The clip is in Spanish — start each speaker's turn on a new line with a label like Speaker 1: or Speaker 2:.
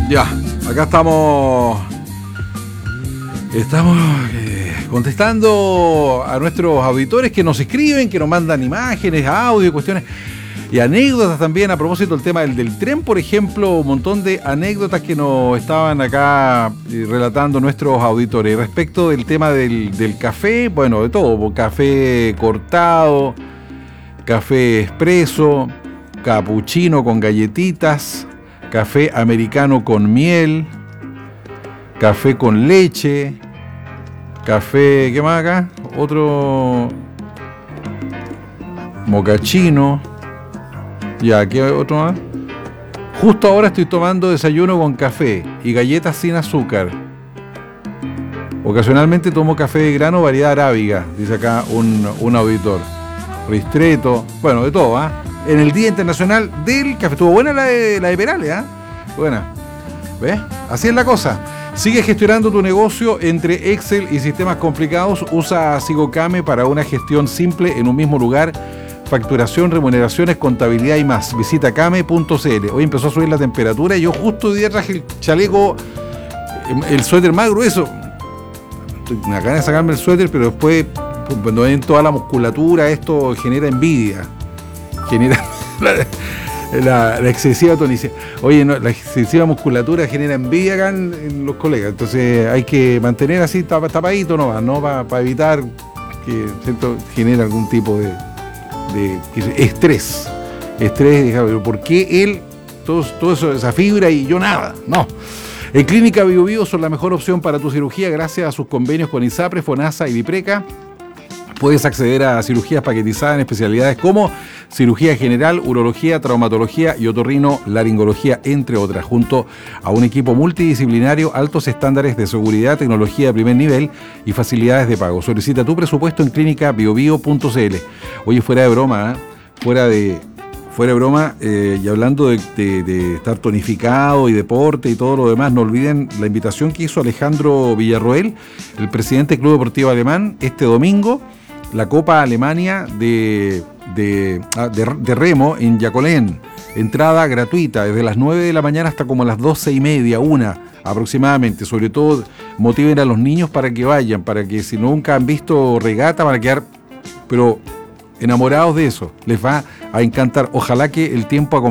Speaker 1: Ya, acá estamos contestando a nuestros auditores que nos escriben, que nos mandan imágenes, audio, cuestiones y anécdotas también a propósito del tema del tren, por ejemplo, un montón de anécdotas que nos estaban acá relatando nuestros auditores. Respecto del tema del café, bueno, de todo, café cortado, café expreso, capuchino con galletitas, café americano con miel, café con leche, café, ¿qué más acá? Otro mocachino. Ya, ¿qué otro más? Justo ahora estoy tomando desayuno con café y galletas sin azúcar. Ocasionalmente tomo café de grano variedad arábiga, dice acá un auditor. Ristretto, bueno, de todo, ¿ah? En el Día Internacional del Café. Estuvo buena la de Perales, ¿ah? Buena. ¿Ves? Así es la cosa. Sigue gestionando tu negocio entre Excel y sistemas complicados. Usa Sigocame para una gestión simple en un mismo lugar. Facturación, remuneraciones, contabilidad y más. Visita came.cl. Hoy empezó a subir la temperatura y yo justo hoy día traje el chaleco, el suéter más grueso. Me acabo de sacarme el suéter, pero después, cuando ven toda la musculatura, esto genera envidia. Genera la excesiva tonicidad. Oye, no, la excesiva musculatura genera envidia acá en los colegas. Entonces hay que mantener así tapadito nomás, ¿no? Para evitar que genere algún tipo de estrés. Pero ¿por qué él, todo eso, esa fibra y yo nada? No. En Clínica Bio Bio son la mejor opción para tu cirugía gracias a sus convenios con ISAPRE, FONASA y Vipreca. Puedes acceder a cirugías paquetizadas en especialidades como cirugía general, urología, traumatología y otorrinolaringología, entre otras, junto a un equipo multidisciplinario, altos estándares de seguridad, tecnología de primer nivel y facilidades de pago. Solicita tu presupuesto en clínicabiobio.cl. Oye, fuera de broma, fuera de broma, y hablando de estar tonificado y deporte y todo lo demás, no olviden la invitación que hizo Alejandro Villarroel, el presidente del Club Deportivo Alemán, este domingo, la Copa Alemania de remo en Yacolén. Entrada gratuita desde las 9 de la mañana hasta como las 12:30, 1 aproximadamente. Sobre todo motiven a los niños para que vayan, para que si nunca han visto regata van a quedar pero enamorados de eso. Les va a encantar. Ojalá que el tiempo